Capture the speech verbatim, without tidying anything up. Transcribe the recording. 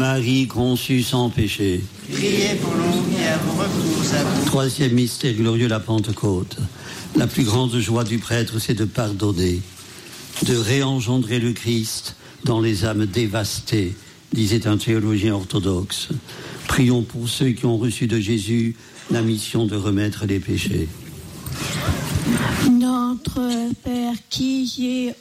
Marie conçue sans péché. Priez pour nous qui avons recours à vous. Troisième mystère glorieux, la Pentecôte. La plus grande joie du prêtre, c'est de pardonner, de réengendrer le Christ dans les âmes dévastées, disait un théologien orthodoxe. Prions pour ceux qui ont reçu de Jésus la mission de remettre les péchés. Notre Père qui es